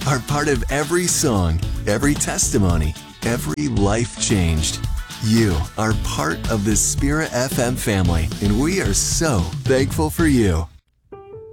are part of every song, every testimony, every life changed. You are part of the Spirit FM family, and we are so thankful for you.